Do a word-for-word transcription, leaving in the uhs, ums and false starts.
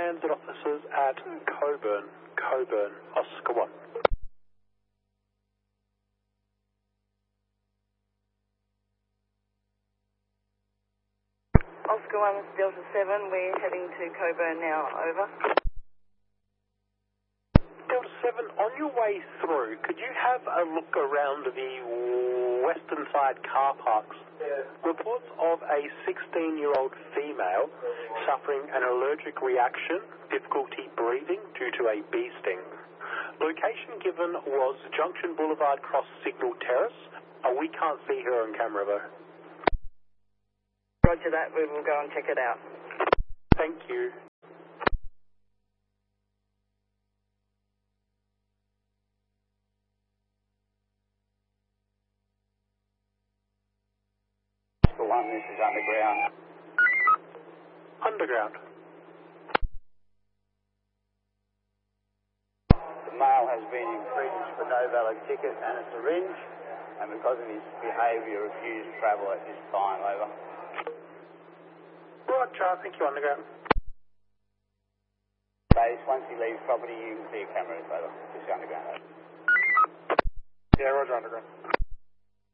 transit officers at Coburn. Coburn, Oscar one. Oscar one, Delta seven, we're heading to Coburn now, over. Delta seven, on your way through, could you have a look around the western side car parks? Reports of a sixteen-year-old female suffering an allergic reaction, difficulty breathing due to a bee sting. Location given was Junction Boulevard, Cross Signal Terrace. Uh, we can't see her on camera though. Roger that, we will go and check it out. Thank you. For one, this is underground. Underground. The male has been imprisoned for no valid ticket and a syringe, and because of his behaviour, refused travel at this time, over. Roger, thank you, underground. Base, once he leaves property, you can see your cameras, over. This is underground, over. Yeah, roger, underground.